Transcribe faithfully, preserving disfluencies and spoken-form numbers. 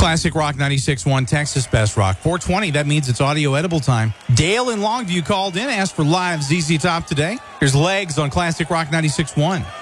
Classic Rock ninety-six point one, Texas Best Rock. four twenty, that means it's audio edible time. Dale in Longview called in, asked for live Z Z Top today. Here's Legs on Classic Rock ninety-six point one.